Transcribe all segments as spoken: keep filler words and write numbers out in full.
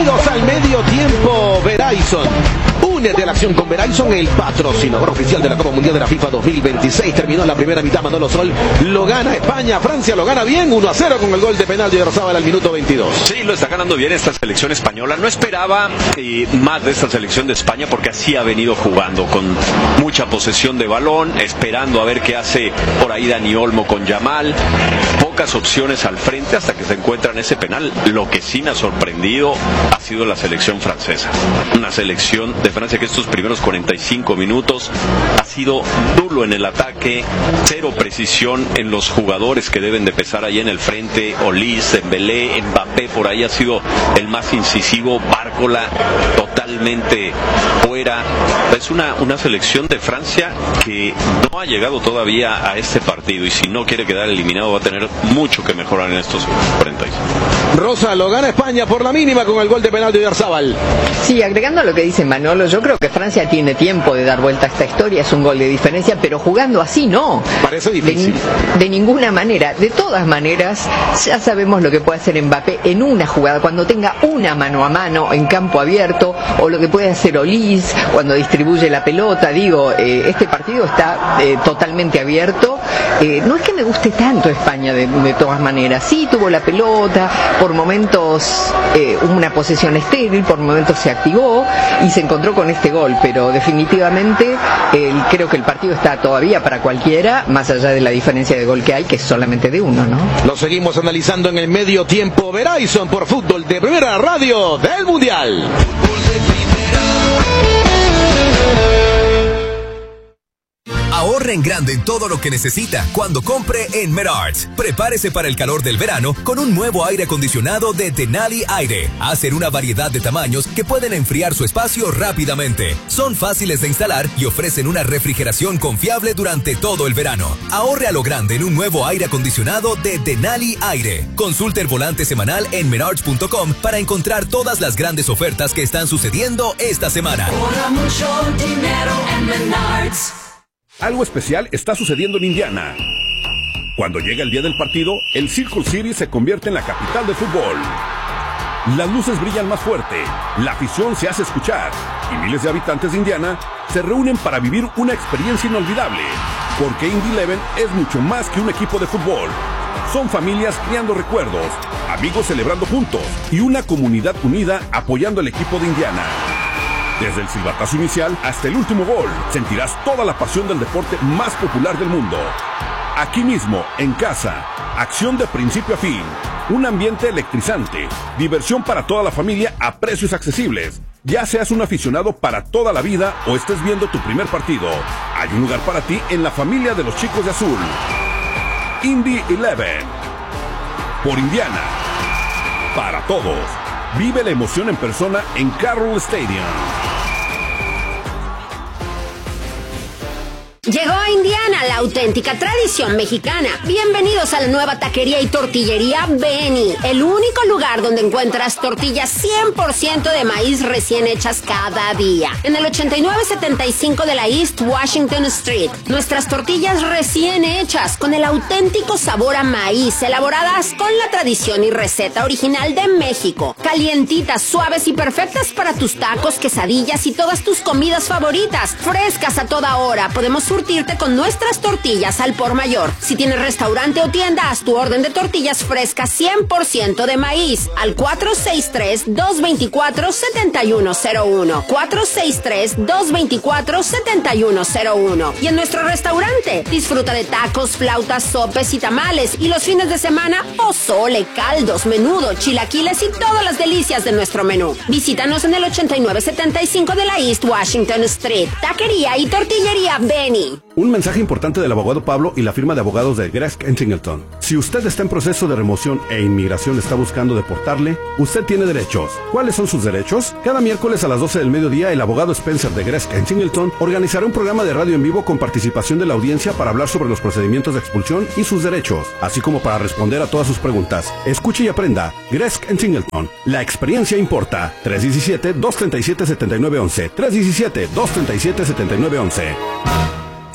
Bienvenidos al medio tiempo Verizon. Únete a la acción con Verizon, el patrocinador oficial de la Copa Mundial de la FIFA dos mil veintiséis. Terminó la primera mitad, Manolo Sol lo gana España, Francia lo gana bien, uno a cero con el gol de penal de Oyarzabal al minuto veintidós. Sí, lo está ganando bien esta selección española. No esperaba eh, más de esta selección de España porque así ha venido jugando, con mucha posesión de balón, esperando a ver qué hace por ahí Dani Olmo con Yamal. Pocas opciones al frente hasta que se encuentran ese penal. Lo que sí me ha sorprendido ha sido la selección francesa. Una selección de Francia que estos primeros cuarenta y cinco minutos ha sido nulo en el ataque, cero precisión en los jugadores que deben de pesar ahí en el frente. Olise, Dembélé, Mbappé por ahí ha sido el más incisivo. Bárcola totalmente fuera. Es una, una selección de Francia que no ha llegado todavía a este partido y si no quiere quedar eliminado va a tener mucho que mejorar en estos cuarenta y cinco. Rosa, lo gana España por la mínima con el gol de penal de Oyarzabal. Sí, agregando a lo que dice Manolo, yo creo que Francia tiene tiempo de dar vuelta a esta historia, es un gol de diferencia, pero jugando así no. Parece difícil. De, de ninguna manera. De todas maneras, ya sabemos lo que puede hacer Mbappé en una jugada, cuando tenga una mano a mano en campo abierto, o lo que puede hacer Olise cuando distribuye la pelota. Digo, eh, este partido está eh, totalmente abierto. Eh, no es que me guste tanto España de, de todas maneras. Sí, tuvo la pelota, por momentos eh, una posesión estéril, por momentos se activó y se encontró con este gol, pero definitivamente eh, creo que el partido está todavía para cualquiera, más allá de la diferencia de gol que hay, que es solamente de uno, ¿no? Lo seguimos analizando en el medio tiempo Verizon por Fútbol de Primera Radio del Mundial. Ahorre en grande en todo lo que necesita cuando compre en Menards. Prepárese para el calor del verano con un nuevo aire acondicionado de Denali Aire. Hacen una variedad de tamaños que pueden enfriar su espacio rápidamente. Son fáciles de instalar y ofrecen una refrigeración confiable durante todo el verano. Ahorre a lo grande en un nuevo aire acondicionado de Denali Aire. Consulte el volante semanal en menards punto com para encontrar todas las grandes ofertas que están sucediendo esta semana. Ahorra mucho dinero en Menards. Algo especial está sucediendo en Indiana. Cuando llega el día del partido, el Circle City se convierte en la capital del fútbol. Las luces brillan más fuerte, la afición se hace escuchar y miles de habitantes de Indiana se reúnen para vivir una experiencia inolvidable. Porque Indy Eleven es mucho más que un equipo de fútbol. Son familias creando recuerdos, amigos celebrando juntos y una comunidad unida apoyando al equipo de Indiana. Desde el silbatazo inicial hasta el último gol, sentirás toda la pasión del deporte más popular del mundo. Aquí mismo, en casa, acción de principio a fin, un ambiente electrizante, diversión para toda la familia a precios accesibles. Ya seas un aficionado para toda la vida o estés viendo tu primer partido, hay un lugar para ti en la familia de los chicos de azul. Indy Eleven. Por Indiana. Para todos. Vive la emoción en persona en Carroll Stadium. Llegó a Indiana la auténtica tradición mexicana. Bienvenidos a la nueva taquería y tortillería Benny, el único lugar donde encuentras tortillas cien por ciento de maíz recién hechas cada día. En el ochenta y nueve setenta y cinco de la East Washington Street. Nuestras tortillas recién hechas con el auténtico sabor a maíz, elaboradas con la tradición y receta original de México. Calientitas, suaves y perfectas para tus tacos, quesadillas y todas tus comidas favoritas. Frescas a toda hora. Podemos surtirte con nuestras tortillas al por mayor. Si tienes restaurante o tienda, haz tu orden de tortillas frescas cien por ciento de maíz al cuatro seis tres, dos dos cuatro, siete uno cero uno. cuatro seis tres, dos dos cuatro, siete uno cero uno. Y en nuestro restaurante, disfruta de tacos, flautas, sopes y tamales. Y los fines de semana, pozole, caldos, menudo, chilaquiles y todas las delicias de nuestro menú. Visítanos en el ochenta y nueve setenta y cinco de la East Washington Street. Taquería y tortillería Benny. Un mensaje importante del abogado Pablo y la firma de abogados de Gresk and Singleton. Si usted está en proceso de remoción e inmigración está buscando deportarle, usted tiene derechos. ¿Cuáles son sus derechos? Cada miércoles a las doce del mediodía, el abogado Spencer de Gresk and Singleton organizará un programa de radio en vivo con participación de la audiencia para hablar sobre los procedimientos de expulsión y sus derechos, así como para responder a todas sus preguntas. Escuche y aprenda. Gresk and Singleton. La experiencia importa. tres uno siete, dos tres siete, siete nueve uno uno. tres uno siete, dos tres siete, siete nueve uno uno.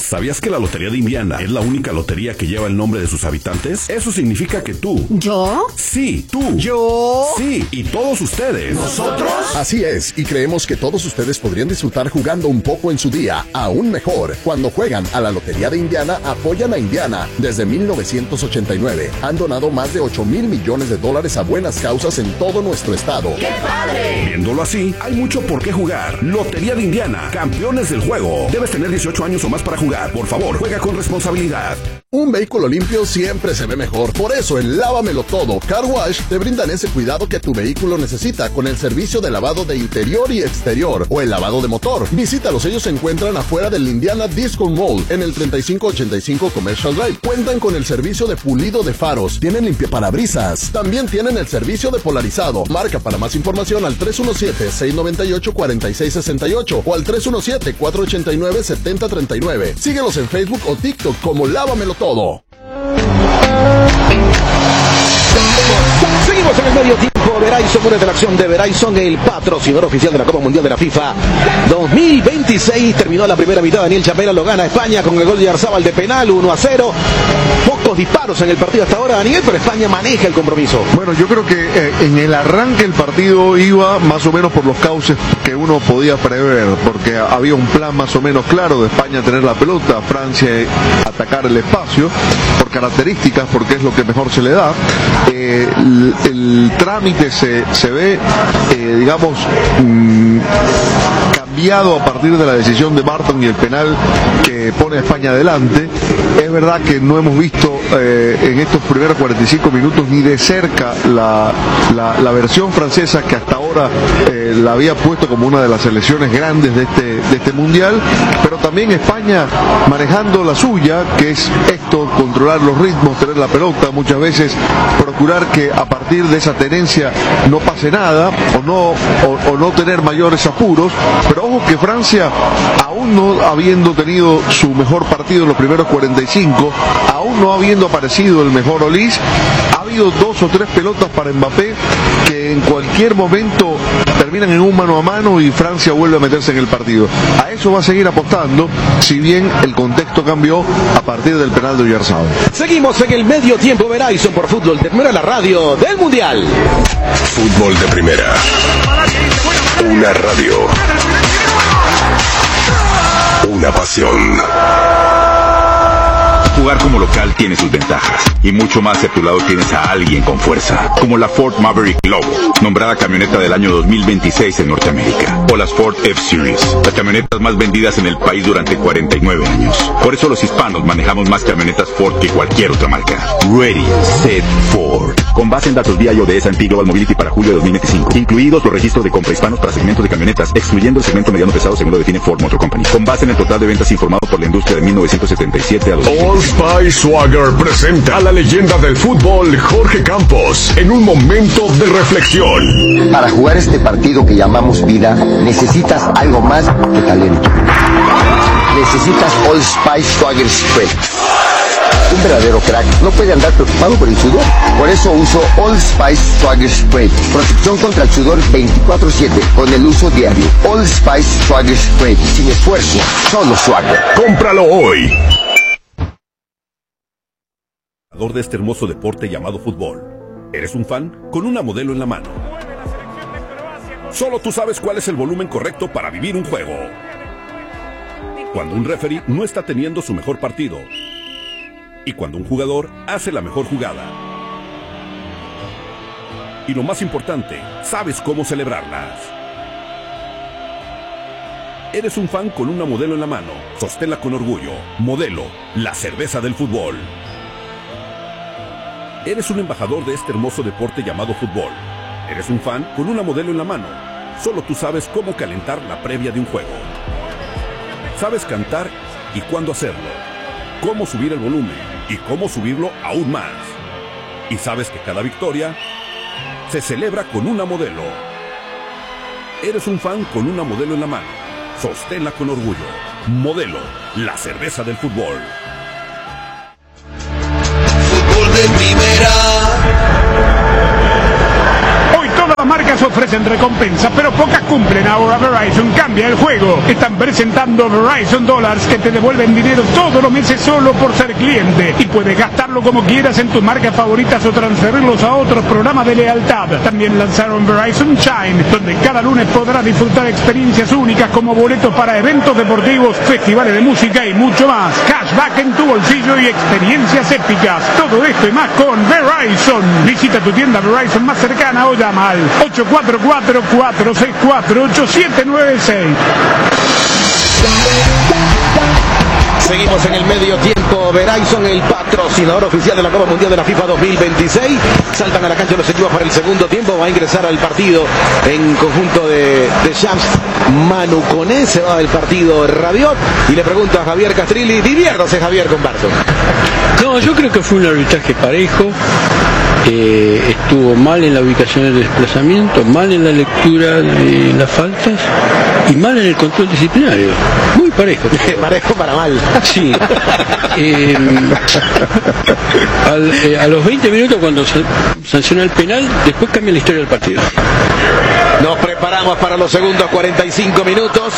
¿Sabías que la Lotería de Indiana es la única lotería que lleva el nombre de sus habitantes? Eso significa que tú... ¿Yo? Sí, tú. ¿Yo? Sí, y todos ustedes. ¿Nosotros? Así es, y creemos que todos ustedes podrían disfrutar jugando un poco en su día, aún mejor. Cuando juegan a la Lotería de Indiana, apoyan a Indiana. Desde mil novecientos ochenta y nueve han donado más de ocho mil millones de dólares a buenas causas en todo nuestro estado. ¡Qué padre! Viéndolo así, hay mucho por qué jugar. Lotería de Indiana, campeones del juego. Debes tener dieciocho años o más para jugar. Por favor, juega con responsabilidad. Un vehículo limpio siempre se ve mejor. Por eso en Lávamelo Todo Car Wash te brindan ese cuidado que tu vehículo necesita con el servicio de lavado de interior y exterior o el lavado de motor. Visítalos, ellos se encuentran afuera del Indiana Disco Mall en el treinta y cinco ochenta y cinco Commercial Drive. Cuentan con el servicio de pulido de faros. Tienen limpiaparabrisas. También tienen el servicio de polarizado. Marca para más información al tres uno siete, seis nueve ocho, cuatro seis seis ocho o al tres uno siete, cuatro ocho nueve, siete cero tres nueve. Síguelos en Facebook o TikTok como Lávamelo Todo. Seguimos en el medio tiempo. Verizon, una de la acción de Verizon, el patrocinador oficial de la Copa Mundial de la FIFA dos mil veintiséis. Terminó la primera mitad. Daniel Chapela lo gana España con el gol de Arzábal de penal, uno a cero. Pocos disparos en el partido hasta ahora, Daniel, pero España maneja el compromiso. Bueno, yo creo que eh, en el arranque el partido iba más o menos por los cauces que uno podía prever, porque había un plan más o menos claro de España tener la pelota, Francia atacar el espacio, por características, porque es lo que mejor se le da. Eh, el, el trámite se, se ve, eh, digamos, mmm, cambiado a partir de la decisión de Barton y el penal que pone a España adelante. Es verdad que no hemos visto eh, en estos primeros cuarenta y cinco minutos ni de cerca la, la, la versión francesa que hasta ahora eh, la había puesto como una de las selecciones grandes de este, de este mundial, pero también España manejando la suya, que es esto, controlar los ritmos, tener la pelota, muchas veces procurar que a partir de esa tenencia no pase nada o no, o, o no tener mayores apuros. Pero ojo que Francia, aún no habiendo tenido su mejor partido en los primeros cuarenta y cinco, aún no habiendo aparecido el mejor Olís, ha habido dos o tres pelotas para Mbappé que en cualquier momento terminan en un mano a mano y Francia vuelve a meterse en el partido. A eso va a seguir apostando, si bien el contexto cambió a partir del penal de Oyarzabal. Seguimos en el medio tiempo. Verizon por Fútbol de Primera, la radio del Mundial. Fútbol de Primera. Una radio. Una pasión. Jugar como local tiene sus ventajas, y mucho más si a tu lado tienes a alguien con fuerza, como la Ford Maverick Lobo, nombrada camioneta del año dos mil veintiséis en Norteamérica, o las Ford F-Series, las camionetas más vendidas en el país durante cuarenta y nueve años. Por eso los hispanos manejamos más camionetas Ford que cualquier otra marca. Ready, Set, Ford. Con base en datos V I O de S and P Global Mobility para julio de dos mil veinticinco, incluidos los registros de compra hispanos para segmentos de camionetas, excluyendo el segmento mediano pesado según lo define Ford Motor Company. Con base en el total de ventas informado por la industria de mil novecientos setenta y siete a dos mil veinticinco. Spice Swagger presenta a la leyenda del fútbol Jorge Campos en un momento de reflexión. Para jugar este partido que llamamos vida, necesitas algo más que talento. Necesitas Old Spice Swagger Spray. Un verdadero crack no puede andar preocupado por el sudor. Por eso uso Old Spice Swagger Spray. Protección contra el sudor veinticuatro siete con el uso diario. Old Spice Swagger Spray. Sin esfuerzo, solo Swagger. ¡Cómpralo hoy! De este hermoso deporte llamado fútbol. ¿Eres un fan? Con una modelo en la mano. Solo tú sabes cuál es el volumen correcto para vivir un juego. Cuando un referee no está teniendo su mejor partido. Y cuando un jugador hace la mejor jugada. Y lo más importante, sabes cómo celebrarlas. Eres un fan con una modelo en la mano. Sosténla con orgullo. Modelo, la cerveza del fútbol. Eres un embajador de este hermoso deporte llamado fútbol. Eres un fan con una modelo en la mano. Solo tú sabes cómo calentar la previa de un juego. Sabes cantar y cuándo hacerlo. Cómo subir el volumen y cómo subirlo aún más. Y sabes que cada victoria se celebra con una modelo. Eres un fan con una modelo en la mano. Sosténla con orgullo. Modelo, la cerveza del fútbol. De primera. Hoy todas las marcas ofrecen ofrecen recompensas, pero pocas cumplen. Ahora Verizon cambia el juego. Están presentando Verizon Dollars que te devuelven dinero todos los meses solo por ser cliente. Y puedes gastarlo como quieras en tus marcas favoritas o transferirlos a otros programas de lealtad. También lanzaron Verizon Shine, donde cada lunes podrás disfrutar experiencias únicas como boletos para eventos deportivos, festivales de música y mucho más. Cashback en tu bolsillo y experiencias épicas. Todo esto y más con Verizon. Visita tu tienda Verizon más cercana o llama al ocho cuatro cuatro, cuatro seis cuatro, ocho siete nueve seis. Seguimos en el medio tiempo. Verizon, el patrocinador oficial de la Copa Mundial de la FIFA dos mil veintiséis. Saltan a la cancha los equipos para el segundo tiempo. Va a ingresar al partido en conjunto de, de Shams Manu Koné. Se va del partido Rabiot. Y le pregunta a Javier Castrilli. Diviértase, Javier, con Barto. No, yo creo que fue un arbitraje parejo. Eh, estuvo mal en la ubicación del desplazamiento, mal en la lectura de las faltas y mal en el control disciplinario. Muy parejo. Parejo para mal. Sí. Eh, al, eh, a los veinte minutos, cuando se sanciona el penal, después cambia la historia del partido. Nos preparamos para los segundos cuarenta y cinco minutos.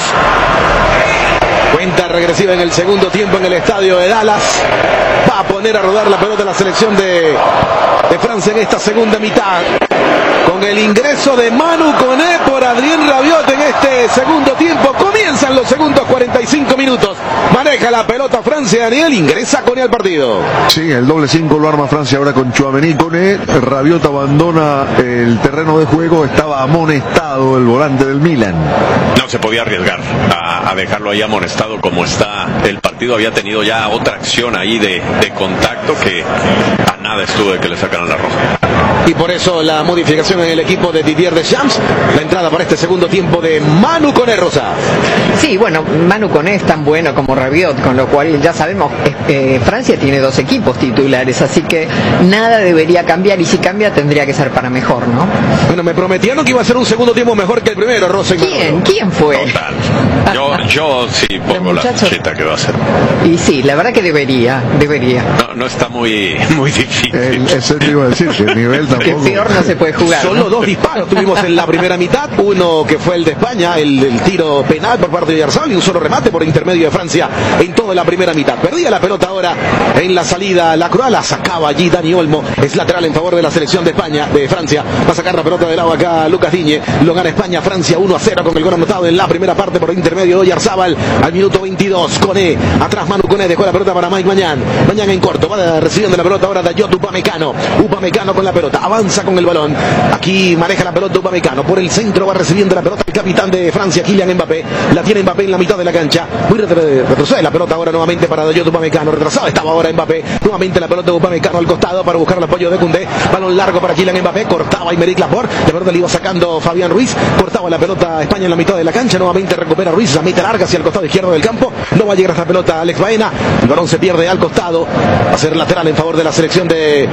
Cuenta regresiva en el segundo tiempo en el estadio de Dallas. Va a poner a rodar la pelota la selección de, de Francia en esta segunda mitad. Con el ingreso de Manu Koné por Adrien Rabiot en este segundo tiempo. Comienzan los segundos cuarenta y cinco minutos. Maneja la pelota Francia, Daniel. Ingresa Koné al partido. Sí, el doble cinco lo arma Francia ahora con Tchouaméni. Koné. Rabiot abandona el terreno de juego. Estaba amonestado el volante del Milan. No se podía arriesgar a, a dejarlo ahí amonestado como está el partido. Había tenido ya otra acción ahí de, de contacto que a nada estuvo de que le sacaran la roja. Y por eso la modificación en el equipo de Didier Deschamps. La entrada para este segundo tiempo de Manu Koné, Rosa. Sí, bueno, Manu Koné es tan bueno como Rabiot, con lo cual ya sabemos, eh, Francia tiene dos equipos titulares, así que nada debería cambiar, y si cambia tendría que ser para mejor, ¿no? Bueno, me prometieron que iba a ser un segundo tiempo mejor que el primero, Rosa. ¿Quién? ¿Quién fue? Total. Yo, yo sí pongo la fichita que va a ser. Y sí, la verdad que debería, debería. No, no está muy, muy difícil. El, ese te iba a decir, que el nivel tampoco. Que peor no se puede jugar. Solo ¿no? dos disparos tuvimos en la primera mitad. Uno que fue el de España, el, el tiro penal por parte de Oyarzabal, y un solo remate por intermedio de Francia en toda la primera mitad. Perdía la pelota ahora en la salida Lacroix, la sacaba allí Dani Olmo. Es lateral en favor de la selección de España, de Francia. Va a sacar la pelota de lado acá Lucas Digne. Lo gana España, Francia uno a cero con el gol anotado en la primera parte por intermedio de Oyarzabal al minuto veintidós. Koné, atrás Manu Koné, dejó la pelota para Mike Mañán. Mañán en corto, va recibiendo la pelota ahora Dayot Upamecano. Upamecano con la pelota, avanza con el balón. Aquí maneja la pelota Upamecano. Por el centro va recibiendo la pelota el capitán de Francia, Kylian Mbappé. La tiene Mbappé en la mitad de la cancha. Muy retro- retrocede la pelota ahora nuevamente para Dayot Upamecano. Retrasado estaba ahora Mbappé. Nuevamente la pelota de Upamecano al costado para buscar el apoyo de Koundé. Balón largo para Kylian Mbappé. Cortaba Aymeric Laporte. La pelota le iba sacando Fabián Ruiz. Cortaba la pelota España en la mitad de la cancha. Nuevamente recupera Ruiz. La mete larga hacia el costado izquierdo del campo. No va a llegar esta pelota Alex Baena. El balón se pierde al costado. Va a ser lateral en favor de la selección de...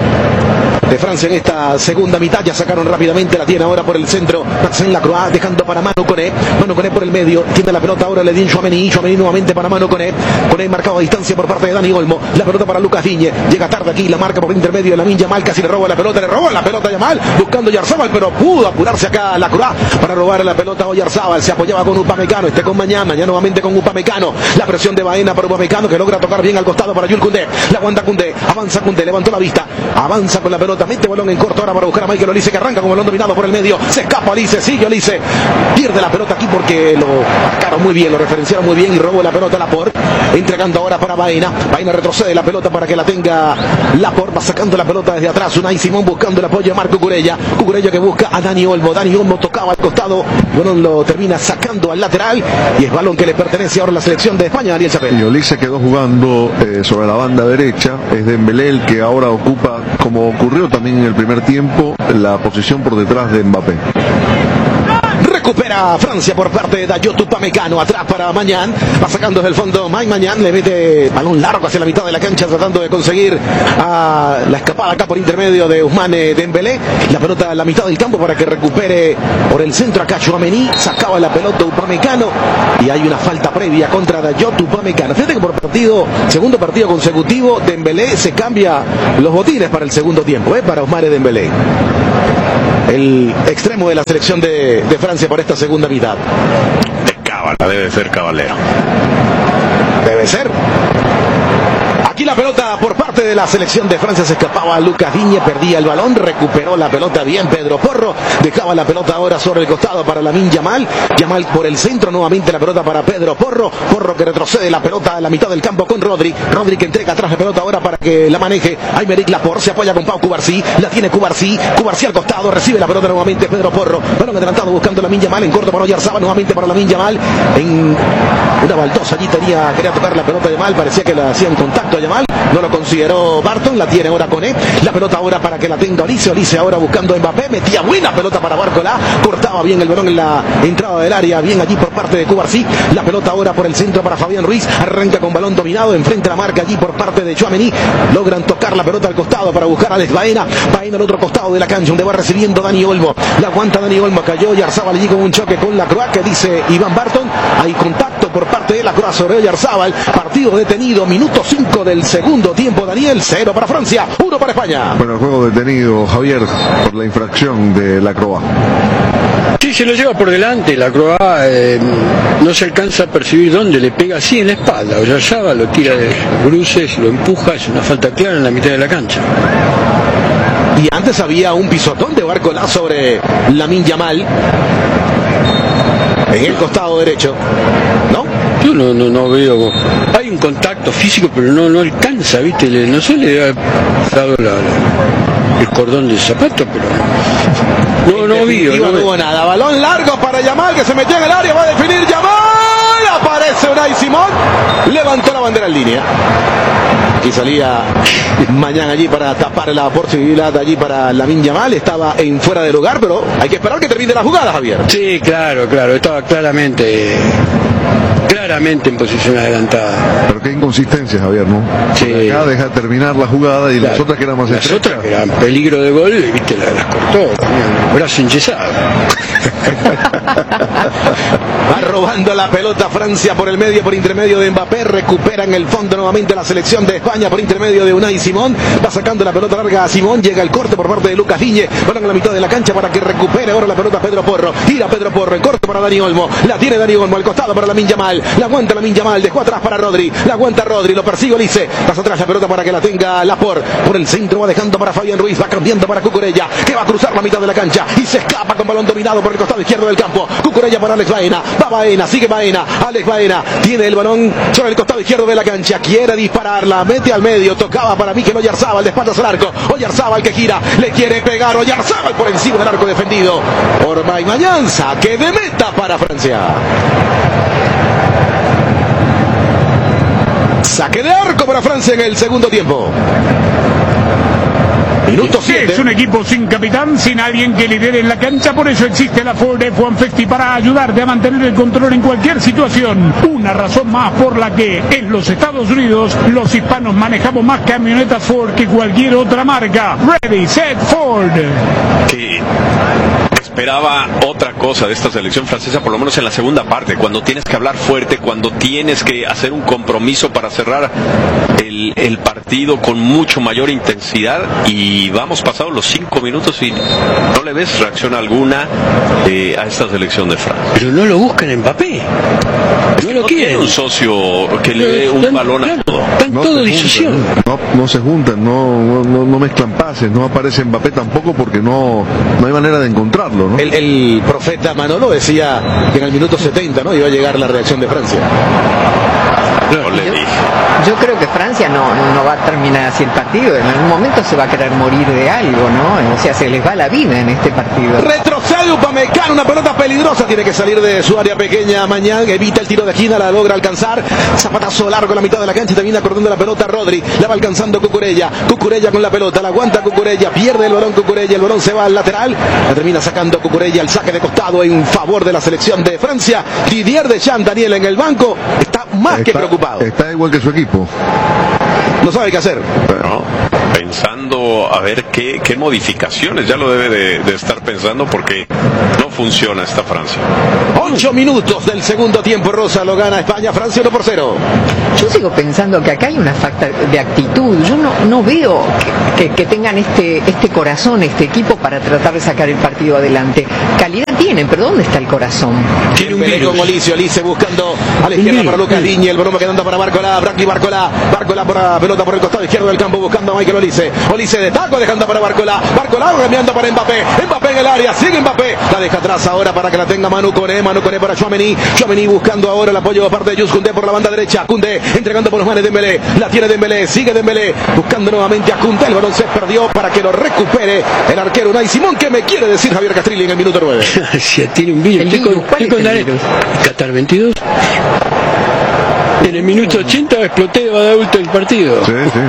de Francia en esta segunda mitad. Ya sacaron rápidamente, la tiene ahora por el centro Maxime Lacroix, dejando para Manu Koné. Manu Koné por el medio, tiene la pelota ahora Ledin Tchouaméni. Tchouaméni nuevamente para Manu Koné. Koné marcado a distancia por parte de Dani Olmo. La pelota para Lucas Digne, llega tarde aquí, la marca por intermedio de Lamine Yamal, casi le roba la pelota, le robó la pelota a Yamal, buscando Oyarzabal, pero pudo apurarse acá Lacroix para robar la pelota a Oyarzabal. Se apoyaba con Upamecano, este con Mañán, Mañán nuevamente con Upamecano. La presión de Baena para Upamecano, que logra tocar bien al costado para Jules Koundé. La aguanta Koundé, avanza Koundé, levantó la vista, avanza con la pelota, mete balón en corto ahora para buscar a Michael Olise, que arranca con balón dominado por el medio. Se escapa Olise, sigue Olise, pierde la pelota aquí porque lo marcaron muy bien, lo referenciaron muy bien y robó la pelota Laporte, entregando ahora para Baena. Baena retrocede la pelota para que la tenga Laporte, va sacando la pelota desde atrás. Unai Simón buscando el apoyo de Marco Cucurella. Cucurella que busca a Dani Olmo. Dani Olmo tocaba al costado, bueno, lo termina sacando al lateral y es balón que le pertenece ahora a la selección de España, Daniel Chapel. Y Olise quedó jugando eh, sobre la banda derecha. Es Dembélé el que ahora ocupa, como ocurrió también en el primer tiempo, la posición por detrás de Mbappé. Recupera Francia por parte de Dayot Upamecano. Atrás para Mañán. Va sacando desde el fondo Mike Mañán. Le mete balón largo hacia la mitad de la cancha, tratando de conseguir a la escapada acá por intermedio de Ousmane Dembélé. La pelota a la mitad del campo para que recupere por el centro acá Tchouaméni. Sacaba la pelota Upamecano. Y hay una falta previa contra Dayot Upamecano. Fíjate que por partido, segundo partido consecutivo, Dembélé se cambia los botines para el segundo tiempo, ¿eh? Para Ousmane Dembélé, el extremo de la selección de, de Francia por esta segunda mitad. De cábala, debe ser Caballero. Debe ser. Aquí la pelota por parte de la selección de Francia, se escapaba a Lucas Digne, perdía el balón, recuperó la pelota bien Pedro Porro, dejaba la pelota ahora sobre el costado para Lamine Yamal, Yamal por el centro, nuevamente la pelota para Pedro Porro, Porro que retrocede la pelota a la mitad del campo con Rodri, Rodri que entrega atrás la pelota ahora para que la maneje Aymeric Laporte, se apoya con Pau Cubarsí, la tiene Cubarsí, Cubarsí al costado, recibe la pelota nuevamente Pedro Porro, balón adelantado buscando Lamine Yamal, en corto para Oyarzabal, nuevamente para Lamine Yamal, en una baldosa allí tenía, quería tocar la pelota de Yamal, parecía que le hacían contacto a Yamal, no lo consideró Barton, la tiene ahora Koné, la pelota ahora para que la tenga Olise, Olise ahora buscando a Mbappé, metía buena pelota para Barcola, cortaba bien el balón en la entrada del área, bien allí por parte de Cubarsí, la pelota ahora por el centro para Fabián Ruiz, arranca con balón dominado, enfrente la marca allí por parte de Tchouaméni, logran tocar la pelota al costado para buscar a Alex Baena, Baena al otro costado de la cancha, donde va recibiendo Dani Olmo, la aguanta Dani Olmo, cayó Oyarzabal allí con un choque con la Croa, que dice Iván Barton, hay contacto por parte de la Croa sobre Oyarzabal, partido detenido, minuto cinco del segundo tiempo, Daniel, cero para Francia, uno para España. Bueno, el juego detenido, Javier, por la infracción de la Croa. Sí, se lo lleva por delante, la Croa eh, no se alcanza a percibir dónde, le pega así en la espalda, Oyarzabal lo tira de bruces, lo empuja, es una falta clara en la mitad de la cancha. Y antes había un pisotón de Barcola sobre Lamine Yamal en el costado derecho, ¿no? Yo no, no, no veo, hay un contacto físico, pero no, no alcanza, ¿viste? Le, no sé, le ha dado la, la, el cordón del zapato, pero no, no vi. No hubo nada, balón largo para Yamal, que se metió en el área, va a definir Yamal, aparece Unai Simón, levantó la bandera en línea. Aquí salía Mañán allí para tapar la posibilidad allí para Lamine Yamal, estaba en fuera de lugar, pero hay que esperar que termine la jugada, Javier. Sí, claro, claro, estaba claramente claramente en posición adelantada. Pero qué inconsistencia, Javier, ¿no? Sí. Acá deja terminar la jugada y claro, las otras que eran más las estrechas. otras que eran peligro de gol, viste, las, las cortó, tenían el brazo enyesado. Va robando la pelota Francia por el medio, por intermedio de Mbappé, recupera en el fondo nuevamente la selección de España por intermedio de Unai Simón, va sacando la pelota larga a Simón, llega el corte por parte de Lucas Digne, balón a la mitad de la cancha para que recupere ahora la pelota Pedro Porro, tira Pedro Porro, en corte para Dani Olmo, la tiene Dani Olmo al costado para Lamine Yamal, la aguanta Lamine Yamal, dejó atrás para Rodri, la aguanta Rodri, lo persigue Olise, pasa atrás la pelota para que la tenga Laporte, por el centro va dejando para Fabián Ruiz, va cambiando para Cucurella, que va a cruzar la mitad de la cancha y se escapa con balón dominado por el costado izquierdo del campo, Cucurella para Alex Baena, va Baena, sigue Baena, Alex Baena, tiene el balón sobre el costado izquierdo de la cancha, quiere dispararla, mete al medio, tocaba para Mikel Oyarzabal, de espaldas al arco, Oyarzabal que gira, le quiere pegar, Oyarzabal por encima del arco defendido por Mike Mañán, saque de meta para Francia. Saque de arco para Francia en el segundo tiempo. Minuto siete. Es un equipo sin capitán, sin alguien que lidere en la cancha, por eso existe la Ford F uno cincuenta para ayudarte a mantener el control en cualquier situación. Una razón más por la que en los Estados Unidos los hispanos manejamos más camionetas Ford que cualquier otra marca. Ready, set, Ford. Sí. Esperaba otra cosa de esta selección francesa, por lo menos en la segunda parte, cuando tienes que hablar fuerte, cuando tienes que hacer un compromiso para cerrar el, el partido con mucho mayor intensidad, y vamos pasados los cinco minutos y no le ves reacción alguna eh, a esta selección de Francia. Pero no lo buscan en Mbappé, no lo no quieren. Tiene un socio que le dé un balón a todo. Están no todo disociados. No, no se juntan, no, no, no mezclan pases, no aparece Mbappé tampoco porque no, no hay manera de encontrarlo, ¿no? El, el profeta Manolo decía que en el minuto setenta, ¿no?, iba a llegar la reacción de Francia. No le dije. Yo creo que Francia no, no, no va a terminar así el partido. En algún momento se va a querer morir de algo, ¿no? O sea, se les va la vida en este partido. Retrocede de Upamecano, una pelota peligrosa, tiene que salir de su área pequeña Mañán, evita el tiro de esquina, la logra alcanzar, zapatazo largo a la mitad de la cancha y termina cortando la pelota Rodri, la va alcanzando Cucurella, Cucurella con la pelota, la aguanta Cucurella, pierde el balón Cucurella, el balón se va al lateral, la termina sacando Cucurella, el saque de costado en favor de la selección de Francia. Didier Deschamps, Daniel, en el banco, está más está, que preocupado. Está igual que su equipo. No sabe qué hacer. No, pensando a ver qué, qué modificaciones, ya lo debe de, de estar pensando porque no funciona esta Francia. Ocho minutos del segundo tiempo, Rosa, lo gana España, Francia uno por cero. Yo sigo pensando que acá hay una falta de actitud. Yo no, no veo que, que, que tengan este, este corazón, este equipo para tratar de sacar el partido adelante. Calidad tienen, pero ¿dónde está el corazón? Tiene un virus. Con Olise, Olise buscando a la izquierda para Lucas Digne, el balón quedando para Barcola, Branqui Barcola, Barcola por la pelota por el costado izquierdo del campo buscando a Michael Olise, Olise de taco dejando para Barcola, Barcola cambiando para Mbappé, Mbappé en el área, sigue Mbappé, la deja atrás ahora para que la tenga Manu Koné, Manu Koné para Tchouaméni, Tchouaméni buscando ahora el apoyo de parte de Jules Koundé por la banda derecha, Koundé entregando por los manes de Dembélé, la tiene Dembélé, sigue Dembélé, buscando nuevamente a Koundé, el balón se perdió para que lo recupere el arquero Unai Simón. ¿Qué me quiere decir Javier Castrilli en el minuto nueve? Si tiene un virus, estoy con, estoy con Daniel. Qatar veintidós. En el minuto ochenta exploté de adulto el partido. Sí, sí.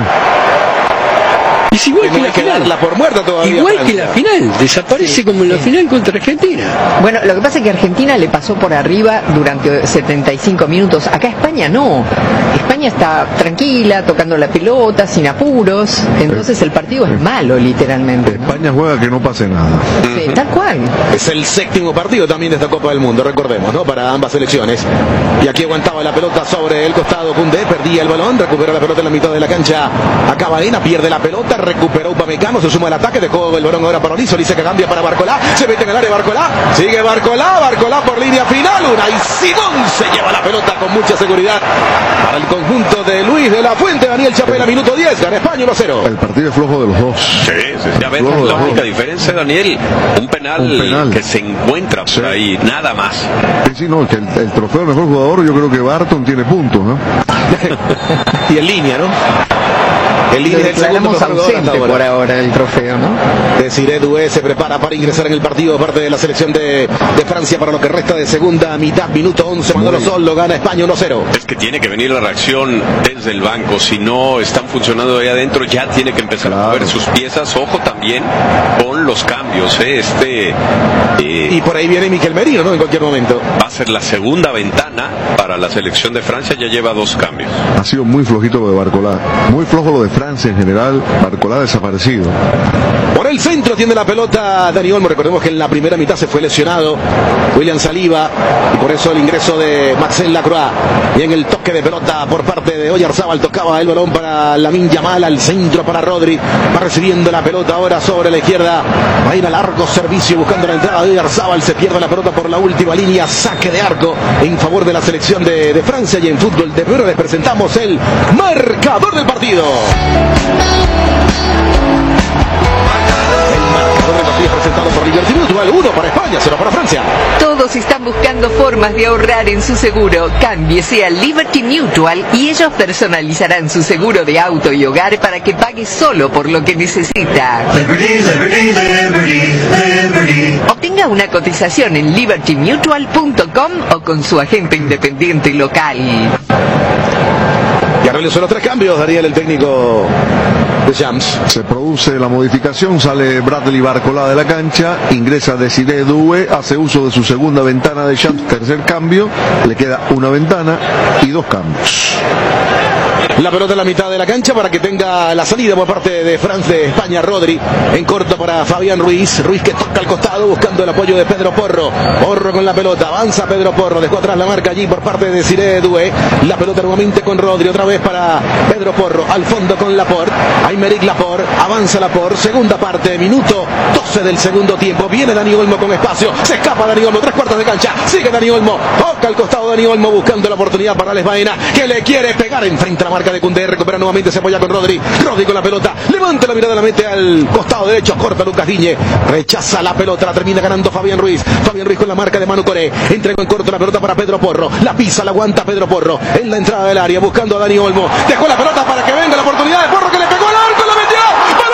Es igual que, que la final. darla por muerta todavía, igual Francia. que la final, desaparece sí, como en la sí. final contra Argentina. Bueno, lo que pasa es que Argentina le pasó por arriba durante setenta y cinco minutos. Acá España no. España está tranquila, tocando la pelota, sin apuros. Entonces el partido es malo, literalmente. España juega que no pase nada. Sí, tal cual. Es el séptimo partido también de esta Copa del Mundo, recordemos, ¿no? Para ambas selecciones. Y aquí aguantaba la pelota sobre el costado Koundé, perdía el balón, recupera la pelota en la mitad de la cancha. Acá Baena pierde la pelota, recuperó Upamecano, se suma al ataque, dejó el balón ahora para Olise, Olise que cambia para Barcola, se mete en el área Barcola, sigue Barcola, Barcola por línea final, Unai Simón se lleva la pelota con mucha seguridad para el conjunto de Luis de la Fuente. Daniel Chapela, minuto diez, gana España uno a cero. El partido es flojo de los dos. Sí, sí, ya ves la única diferencia, Daniel, un penal, un penal que se encuentra por sí. ahí, nada más. Sí, sí, no, que el, el trofeo de mejor jugador, yo creo que Barton tiene puntos, ¿no? Y en línea, ¿no? El líder del segundo ausente ahora. Por ahora el trofeo, ¿no? Desiré Doué se prepara para ingresar en el partido, parte de la selección de, de Francia para lo que resta de segunda mitad, minuto once, Manolo Sol, lo gana España uno cero. Es que tiene que venir la reacción desde el banco, si no están funcionando ahí adentro, ya tiene que empezar claro. a mover sus piezas, ojo también con los cambios, ¿eh? este eh, y por ahí viene Miquel Merino, ¿no? En cualquier momento. Va a ser la segunda ventana para la selección de Francia, ya lleva dos cambios. Ha sido muy flojito lo de Barcola, muy flojo lo de Francia en general, Barcola desaparecido. Por el centro tiene la pelota Dani Olmo, recordemos que en la primera mitad se fue lesionado William Saliba y por eso el ingreso de Marcel Lacroix, y en el toque de pelota por parte de Oyarzábal tocaba el balón para Lamine Yamal, al centro para Rodri, va recibiendo la pelota ahora sobre la izquierda, va a ir a largo servicio buscando la entrada de Oyarzábal, se pierde la pelota por la última línea, saque de arco en favor de la selección de, de Francia. Y en fútbol de primero les presentamos el marcador del partido. El marcador del partido presentado por Liberty Mutual, uno para España, cero para Francia. Todos están buscando formas de ahorrar en su seguro. Cámbiese a Liberty Mutual y ellos personalizarán su seguro de auto y hogar para que pague solo por lo que necesita. Liberty, Liberty, Liberty, Liberty. Obtenga una cotización en liberty mutual punto com o con su agente independiente local. Y realizó los tres cambios, Daniel, el técnico de Shams. Se produce la modificación, sale Bradley Barcola de la cancha, ingresa Desiré Doué, hace uso de su segunda ventana de Shams, tercer cambio, le queda una ventana y dos cambios. La pelota en la mitad de la cancha para que tenga la salida por parte de Francia, de España, Rodri. En corto para Fabián Ruiz. Ruiz que toca al costado buscando el apoyo de Pedro Porro. Porro con la pelota. Avanza Pedro Porro. Dejó atrás la marca allí por parte de Desiré Doué. La pelota nuevamente con Rodri. Otra vez para Pedro Porro. Al fondo con Laporte. Aymeric Laporte. Avanza Laporte. Segunda parte. Minuto doce del segundo tiempo. Viene Dani Olmo con espacio. Se escapa Dani Olmo. Tres cuartos de cancha. Sigue Dani Olmo. Toca al costado Dani Olmo buscando la oportunidad para Alex Baena, que le quiere pegar. Enfrente a la marca de Koundé, recupera nuevamente, se apoya con Rodri, Rodri con la pelota, levanta la mirada, la mete al costado derecho, corta Lucas Digne, rechaza la pelota, la termina ganando Fabián Ruiz, Fabián Ruiz con la marca de Manu Koné, entregó en corto la pelota para Pedro Porro, la pisa, la aguanta Pedro Porro, en la entrada del área, buscando a Dani Olmo, dejó la pelota para que venga la oportunidad de Porro, que le pegó al arco, la metió,